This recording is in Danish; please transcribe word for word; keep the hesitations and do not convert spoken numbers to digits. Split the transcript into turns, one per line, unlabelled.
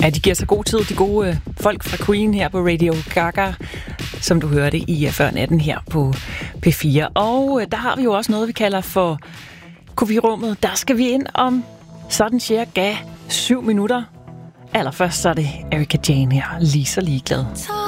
Ja, de giver sig god tid, de gode øh, folk fra Queen her på Radio Gaga, som du hørte i før natten her på P fire. Og øh, der har vi jo også noget, vi kalder for Koffierummet. Der skal vi ind om sådan cirka syv minutter. Allerførst så er det Erika Jane her, lige så ligeglad.